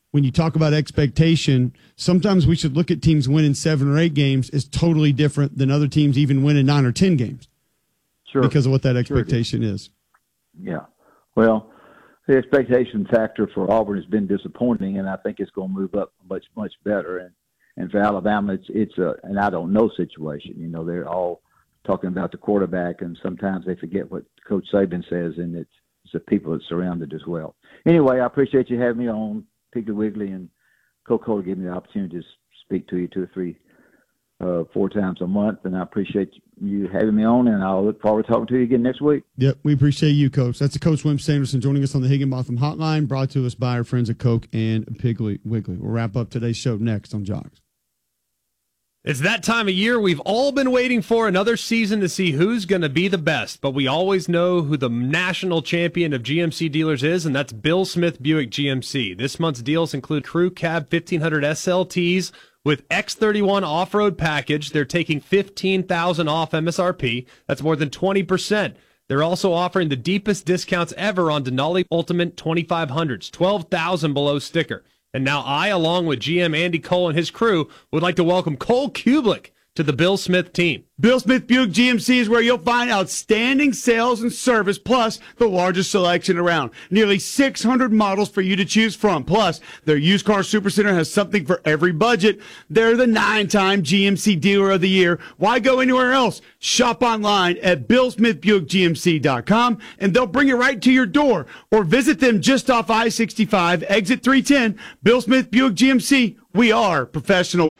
when you talk about expectation, sometimes we should look at teams winning 7 or 8 games as totally different than other teams even winning 9 or 10 games. Sure. Because of what that expectation is. Yeah. Well, the expectation factor for Auburn has been disappointing, and I think it's going to move up much, much better. And for Alabama, it's an I don't know situation. You know, they're all talking about the quarterback, and sometimes they forget what Coach Saban says, and it's the people that surround it as well. Anyway, I appreciate you having me on. Piggly Wiggly and Coca-Cola gave me the opportunity to speak to you 2 or 3, 4 times a month, and I appreciate you having me on, and I'll look forward to talking to you again next week. Yep, we appreciate you, Coach. That's Coach Wimp Sanderson joining us on the Higginbotham Hotline, brought to us by our friends at Coke and Piggly Wiggly. We'll wrap up today's show next on Jogs. It's that time of year we've all been waiting for, another season to see who's going to be the best. But we always know who the national champion of GMC dealers is, and that's Bill Smith Buick GMC. This month's deals include Crew Cab 1500 SLTs with X31 off-road package. They're taking $15,000 off MSRP. That's more than 20%. They're also offering the deepest discounts ever on Denali Ultimate 2500s, $12,000 below sticker. And now I, along with GM Andy Cole and his crew, would like to welcome Cole Kublik to the Bill Smith team. Bill Smith Buick GMC is where you'll find outstanding sales and service, plus the largest selection around. Nearly 600 models for you to choose from. Plus, their used car supercenter has something for every budget. They're the 9-time GMC Dealer of the Year. Why go anywhere else? Shop online at BillSmithBuickGMC.com, and they'll bring it right to your door. Or visit them just off I-65, exit 310. Bill Smith Buick GMC. We are professional.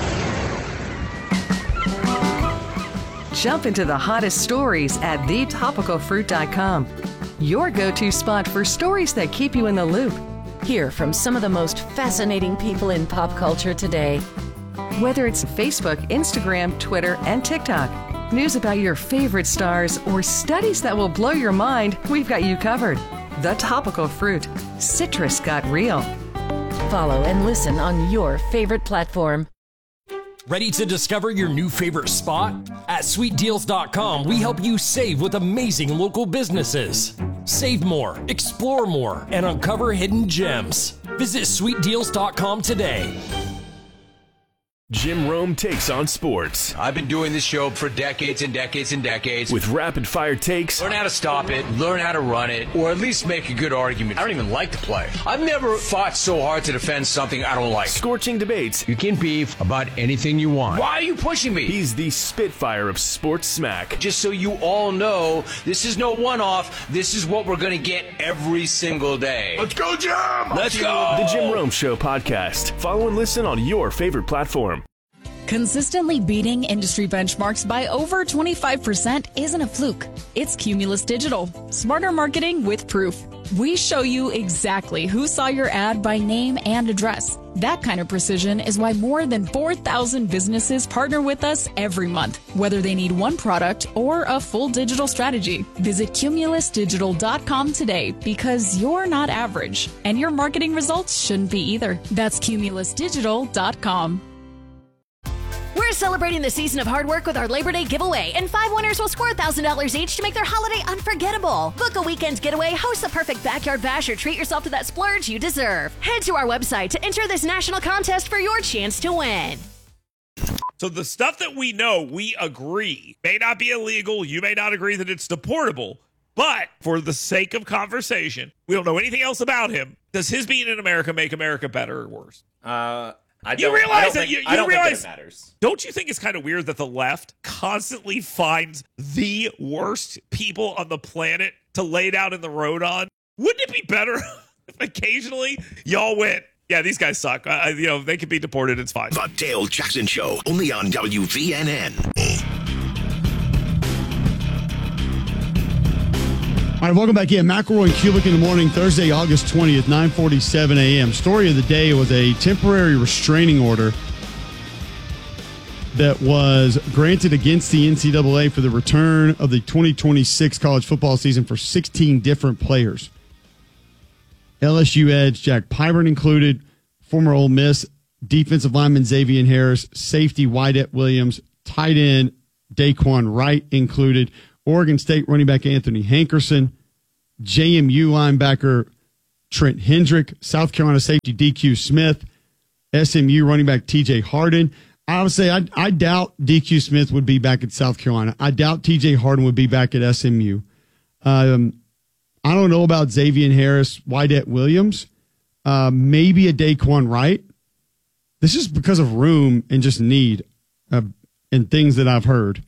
Jump into the hottest stories at thetopicalfruit.com. Your go-to spot for stories that keep you in the loop. Hear from some of the most fascinating people in pop culture today. Whether it's Facebook, Instagram, Twitter, and TikTok, news about your favorite stars, or studies that will blow your mind, we've got you covered. The Topical Fruit. Citrus got real. Follow and listen on your favorite platform. Ready to discover your new favorite spot? At sweetdeals.com, we help you save with amazing local businesses. Save more, explore more, and uncover hidden gems. Visit sweetdeals.com today. Jim Rome takes on sports. I've been doing this show for decades and decades and decades. With rapid-fire takes. Learn how to stop it, learn how to run it, or at least make a good argument. I don't even like the play. I've never fought so hard to defend something I don't like. Scorching debates. You can beef about anything you want. Why are you pushing me? He's the Spitfire of sports smack. Just so you all know, this is no one-off. This is what we're going to get every single day. Let's go, Jim! Let's go! The Jim Rome Show podcast. Follow and listen on your favorite platform. Consistently beating industry benchmarks by over 25% isn't a fluke. It's Cumulus Digital. Smarter marketing with proof. We show you exactly who saw your ad by name and address. That kind of precision is why more than 4,000 businesses partner with us every month, whether they need one product or a full digital strategy. Visit cumulusdigital.com today, because you're not average, and your marketing results shouldn't be either. That's cumulusdigital.com. We're celebrating the season of hard work with our Labor Day giveaway, and 5 winners will score $1,000 each to make their holiday unforgettable. Book a weekend getaway, host the perfect backyard bash, or treat yourself to that splurge you deserve. Head to our website to enter this national contest for your chance to win. So the stuff that we know, we agree, may not be illegal. You may not agree that it's deportable. But for the sake of conversation, we don't know anything else about him. Does his being in America make America better or worse? You realize that it matters. Don't you think it's kind of weird that the left constantly finds the worst people on the planet to lay down in the road on? Wouldn't it be better if occasionally y'all went, yeah, these guys suck. They could be deported. It's fine. The Dale Jackson Show, only on WVNN. All right, welcome back in. McElroy and Kublik in the morning, Thursday, August 20th, 9:47 a.m. Story of the day was a temporary restraining order that was granted against the NCAA for the return of the 2026 college football season for 16 different players. LSU edge Jack Pyburn included, former Ole Miss defensive lineman Xavier Harris, safety Wydett Williams, tight end Daquan Wright included, Oregon State running back Anthony Hankerson, JMU linebacker Trent Hendrick, South Carolina safety DQ Smith, SMU running back TJ Harden. I would say I doubt DQ Smith would be back at South Carolina. I doubt TJ Harden would be back at SMU. I don't know about Xavier Harris, Wydett Williams, maybe a Daquan Wright. This is because of room and just need and things that I've heard.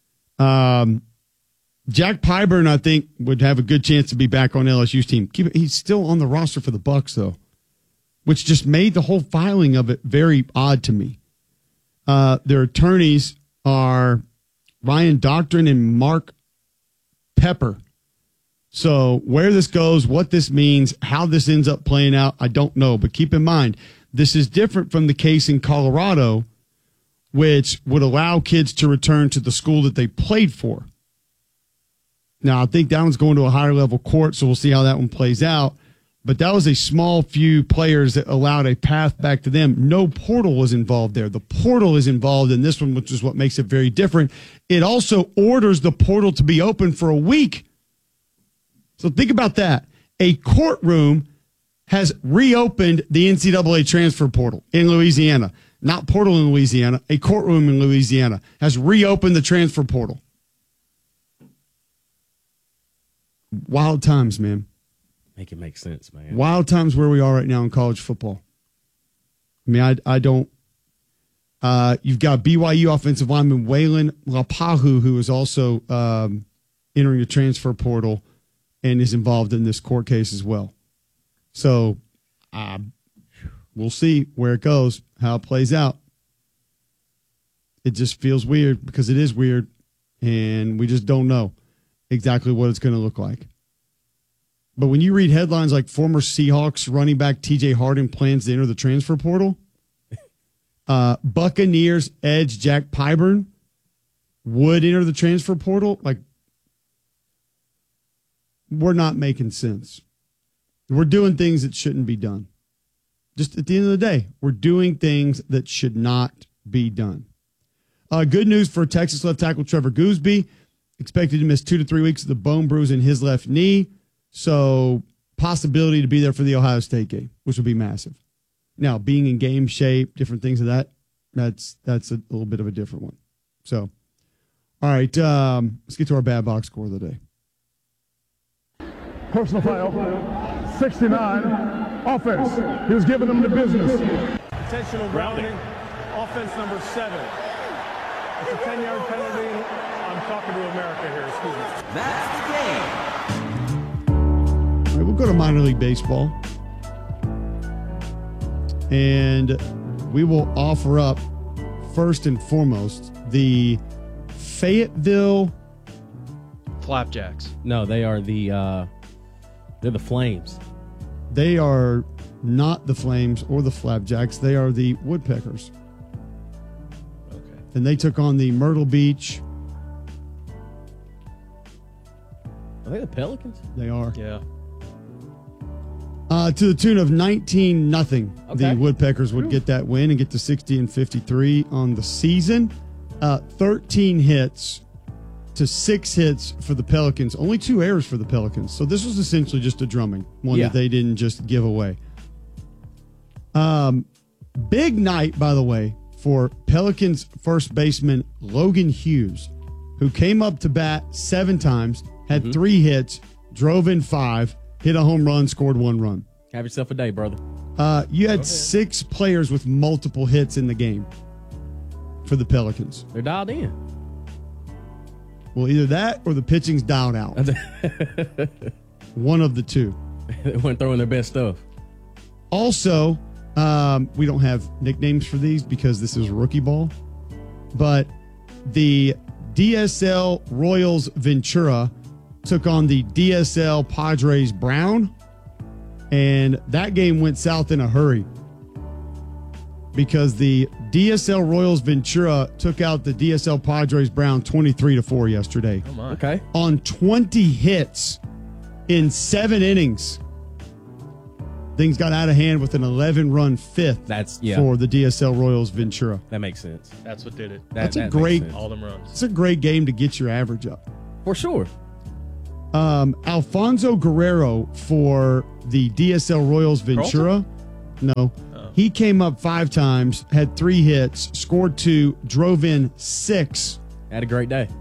Jack Pyburn, I think, would have a good chance to be back on LSU's team. He's still on the roster for the Bucs, though, which just made the whole filing of it very odd to me. Their attorneys are Ryan Doctrine and Mark Pepper. So where this goes, what this means, how this ends up playing out, I don't know. But keep in mind, this is different from the case in Colorado, which would allow kids to return to the school that they played for. Now, I think that one's going to a higher level court, so we'll see how that one plays out. But that was a small few players that allowed a path back to them. No portal was involved there. The portal is involved in this one, which is what makes it very different. It also orders the portal to be open for a week. So think about that. A courtroom has reopened the NCAA transfer portal in Louisiana. Not portal in Louisiana. A courtroom in Louisiana has reopened the transfer portal. Wild times, man. Make it make sense, man. Wild times where we are right now in college football. I mean, I don't. You've got BYU offensive lineman Waylon Lapahu, who is also entering the transfer portal and is involved in this court case as well. So we'll see where it goes, how it plays out. It just feels weird because it is weird, and we just don't know exactly what it's going to look like. But when you read headlines like former Seahawks running back TJ Harden plans to enter the transfer portal, Buccaneers edge Jack Pyburn would enter the transfer portal, like, we're not making sense. We're doing things that shouldn't be done. Just at the end of the day, we're doing things that should not be done. Good news for Texas left tackle Trevor Gooseby. Expected to miss 2 to 3 weeks of the bone bruise in his left knee. So possibility to be there for the Ohio State game, which would be massive. Now, being in game shape, different things of that's a little bit of a different one. So, all right, let's get to our bad box score of the day. Personal foul, 69, offense. He was giving them the business. Intentional grounding, offense number 7. It's a 10-yard penalty. I'm talking to America here, excuse me. That's the game. All right, we'll go to minor league baseball. And we will offer up, first and foremost, the Fayetteville Flapjacks. No, they are they're the Flames. They are not the Flames or the Flapjacks. They are the Woodpeckers. Okay. And they took on the Myrtle Beach. Are they the Pelicans? They are. Yeah. To the tune of 19-0. Okay. The Woodpeckers would get that win and get to 60-53 on the season. 13 hits to 6 hits for the Pelicans. Only 2 errors for the Pelicans. So this was essentially just a drumming, one that they didn't just give away. Big night, by the way, for Pelicans first baseman Logan Hughes, who came up to bat 7 times, had 3 hits, drove in 5, hit a home run, scored 1 run. Have yourself a day, brother. You had 6 players with multiple hits in the game for the Pelicans. They're dialed in. Well, either that or the pitching's dialed out. One of the two. They weren't throwing their best stuff. Also, we don't have nicknames for these because this is rookie ball, but the DSL Royals Ventura took on the DSL Padres Brown, and that game went south in a hurry because the DSL Royals Ventura took out the DSL Padres Brown 23-4 yesterday. Oh my. Okay. On 20 hits in 7 innings. Things got out of hand with an 11-run fifth for the DSL Royals Ventura. That makes sense. That's what did it. That's a great, all them runs. It's a great game to get your average up. For sure. Alfonso Guerrero for the DSL Royals Ventura. No. He came up 5 times, had 3 hits, scored 2, drove in 6. Had a great day.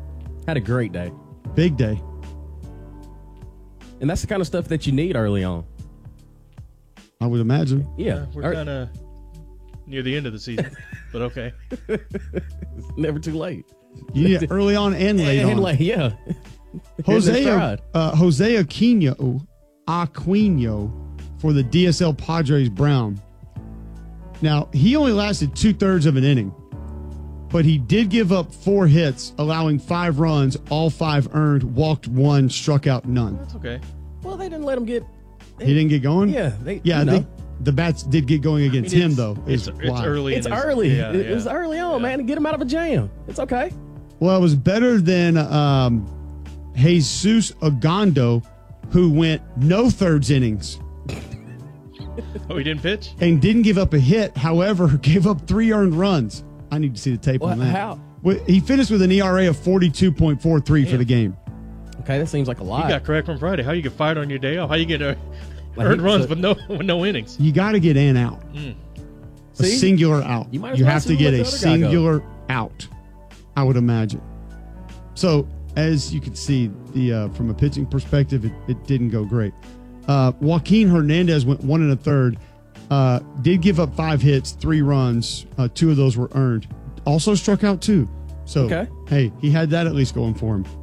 Big day. And that's the kind of stuff that you need early on. I would imagine. Yeah. We're kind of near the end of the season, but okay. It's never too late. You need it early on and late on. Yeah. Jose Aquino for the DSL Padres Brown. Now, he only lasted 2/3 of an inning, but he did give up 4 hits, allowing 5 runs, all 5 earned, walked 1, struck out none. That's okay. Well, they didn't let him get... He didn't get going? Yeah. I think the bats did get going against him, though. It's early. It's early. It was early on, man, to get him out of a jam. It's okay. Well, it was better than Jesus Agondo, who went no thirds innings. Oh, he didn't pitch? And didn't give up a hit. However, gave up 3 earned runs. I need to see the tape on that. How? Well, he finished with an ERA of 42.43 for the game. Okay, that seems like a lot. You got correct from Friday. How you get fired on your day off? How you get earned runs with no innings? You got to get an out. A singular out. You have to get a singular out, I would imagine. So, as you can see, from a pitching perspective, it didn't go great. Joaquin Hernandez went 1 1/3. Did give up 5 hits, 3 runs. 2 of those were earned. Also struck out 2. So, hey, he had that at least going for him.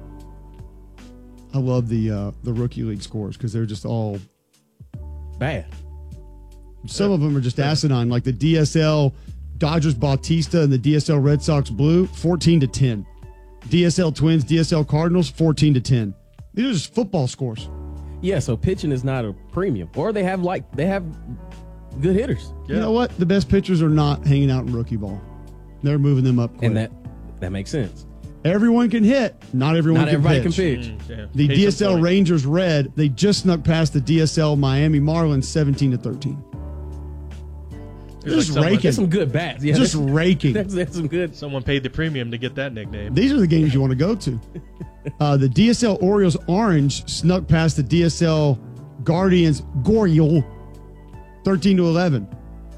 I love the rookie league scores because they're just all bad. Some of them are just asinine, like the DSL Dodgers Bautista and the DSL Red Sox Blue, 14-10. DSL Twins, DSL Cardinals, 14-10. These are just football scores. Yeah, so pitching is not a premium. Or they have good hitters. Yeah. You know what? The best pitchers are not hanging out in rookie ball. They're moving them up quick. And that makes sense. Everyone can hit. Not everybody can pitch. The DSL Rangers Red, they just snuck past the DSL Miami Marlins 17-13. Just raking. That's some good bats. Yeah, just raking. That's some good. Someone paid the premium to get that nickname. These are the games you want to go to. The DSL Orioles Orange snuck past the DSL Guardians Goriole 13-11.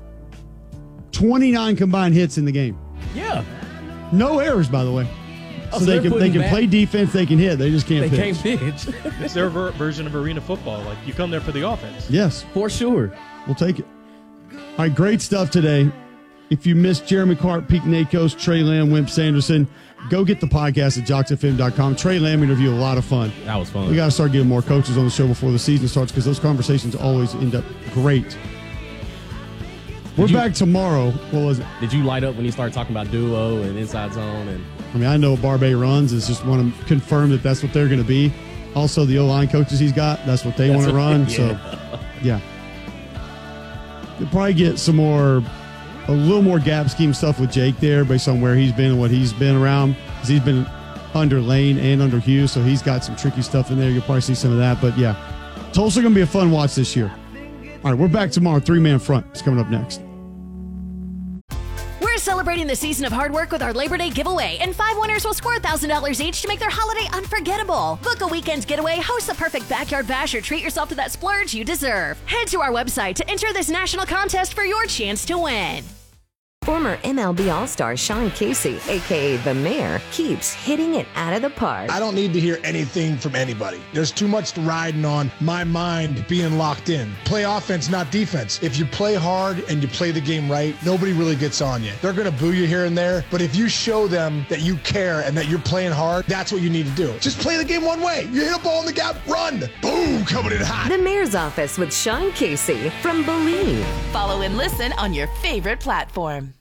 29 combined hits in the game. Yeah. No errors, by the way. So they can play defense, they can hit. They just can't pitch. They can't pitch. It's their version of arena football. Like, you come there for the offense. Yes. For sure. We'll take it. All right, great stuff today. If you missed Jeremy Clark, Pete Nakos, Trey Lamb, Wimp Sanderson, go get the podcast at JocksFM.com. Trey Lamb interview, a lot of fun. That was fun. We got to start getting more coaches on the show before the season starts because those conversations always end up great. We're back tomorrow. What was it? Did you light up when you started talking about duo and inside zone? I mean, I know Barbe runs. It's just want to confirm that that's what they're going to be. Also, the O-line coaches he's got, that's what they want to run. Yeah. So, yeah. You'll probably get a little more gap scheme stuff with Jake there based on where he's been and what he's been around. Because he's been under Lane and under Hughes, so he's got some tricky stuff in there. You'll probably see some of that. But, yeah, Tulsa going to be a fun watch this year. All right, we're back tomorrow. 3-man front is coming up next. We're celebrating the season of hard work with our Labor Day giveaway, and 5 winners will score $1,000 each to make their holiday unforgettable. Book a weekend getaway, host the perfect backyard bash, or treat yourself to that splurge you deserve. Head to our website to enter this national contest for your chance to win. Former MLB All-Star Sean Casey, a.k.a. The Mayor, keeps hitting it out of the park. I don't need to hear anything from anybody. There's too much riding on my mind being locked in. Play offense, not defense. If you play hard and you play the game right, nobody really gets on you. They're going to boo you here and there, but if you show them that you care and that you're playing hard, that's what you need to do. Just play the game one way. You hit a ball in the gap, run. Boom, coming in hot. The Mayor's Office with Sean Casey from Believe. Follow and listen on your favorite platform.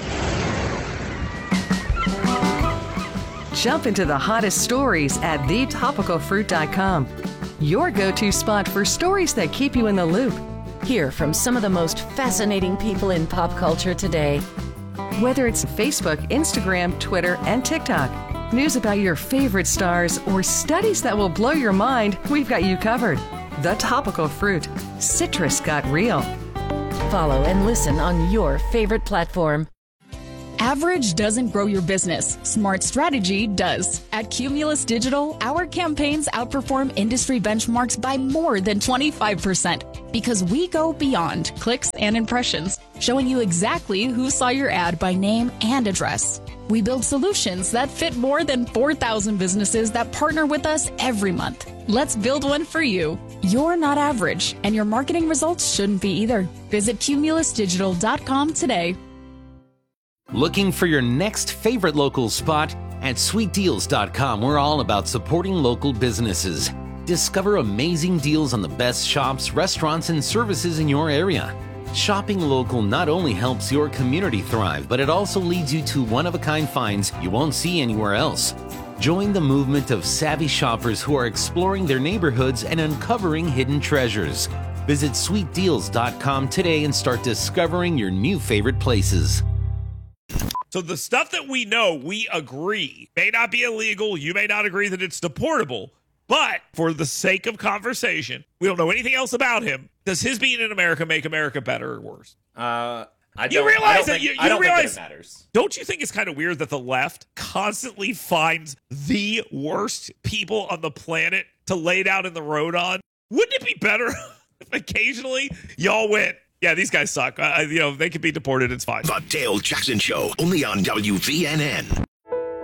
Jump into the hottest stories at thetopicalfruit.com. Your go-to spot for stories that keep you in the loop. Hear from some of the most fascinating people in pop culture today. Whether it's Facebook, Instagram, Twitter, and TikTok, news about your favorite stars, or studies that will blow your mind, we've got you covered. The Topical Fruit. Citrus got real. Follow and listen on your favorite platform. Average doesn't grow your business. Smart strategy does. At Cumulus Digital, our campaigns outperform industry benchmarks by more than 25% because we go beyond clicks and impressions, showing you exactly who saw your ad by name and address. We build solutions that fit more than 4,000 businesses that partner with us every month. Let's build one for you. You're not average, and your marketing results shouldn't be either. Visit cumulusdigital.com today. Looking for your next favorite local spot? At sweetdeals.com, we're all about supporting local businesses. Discover amazing deals on the best shops, restaurants, and services in your area. Shopping local not only helps your community thrive, but it also leads you to one-of-a-kind finds you won't see anywhere else. Join the movement of savvy shoppers who are exploring their neighborhoods and uncovering hidden treasures. Visit sweetdeals.com today and start discovering your new favorite places. So the stuff that we know, we agree, may not be illegal. You may not agree that it's deportable. But for the sake of conversation, we don't know anything else about him. Does his being in America make America better or worse? I don't think it matters. Don't you think it's kind of weird that the left constantly finds the worst people on the planet to lay down in the road on? Wouldn't it be better if occasionally y'all went, yeah, these guys suck. They could be deported. It's fine. The Dale Jackson Show, only on WVNN.